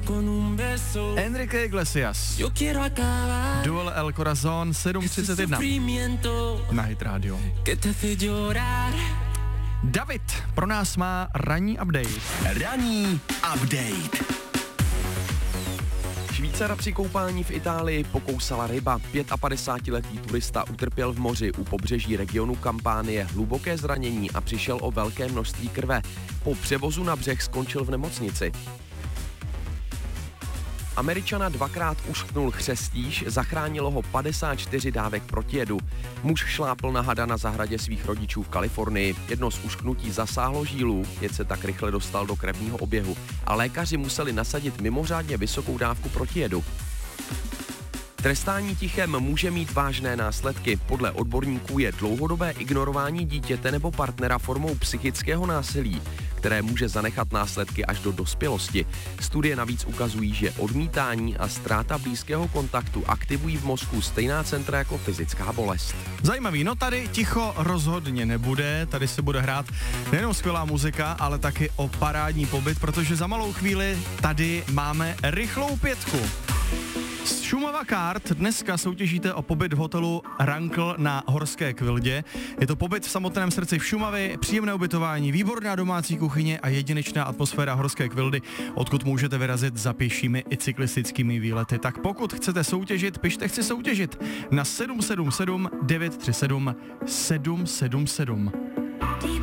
Enrique Iglesias, Duel El Corazón, 7:31 na Hit Radio. David pro nás má ranní update. Ranní update. Švýcara při koupání v Itálii pokousala ryba. 55letý turista utrpěl v moři u pobřeží regionu Kampánie hluboké zranění a přišel o velké množství krve. Po převozu na břeh skončil v nemocnici. Američana dvakrát ušknul chřestíš, zachránilo ho 54 dávek protijedu. Muž šlápl na hada na zahradě svých rodičů v Kalifornii. Jedno z ušknutí zasáhlo žílu, jed se tak rychle dostal do krevního oběhu a lékaři museli nasadit mimořádně vysokou dávku protijedu. Trestání tichem může mít vážné následky. Podle odborníků je dlouhodobé ignorování dítěte nebo partnera formou psychického násilí, které může zanechat následky až do dospělosti. Studie navíc ukazují, že odmítání a ztráta blízkého kontaktu aktivují v mozku stejná centra jako fyzická bolest. Zajímavý, no tady ticho rozhodně nebude, tady se bude hrát nejenom skvělá muzika, ale taky o parádní pobyt, protože za malou chvíli tady máme rychlou pětku. Šumava Kart, dneska soutěžíte o pobyt v hotelu Rankl na Horské Kvildě. Je to pobyt v samotném srdci v Šumavě, příjemné ubytování, výborná domácí kuchyně a jedinečná atmosféra Horské Kvildy, odkud můžete vyrazit za pěšími i cyklistickými výlety. Tak pokud chcete soutěžit, pište chci soutěžit na 777 937 777.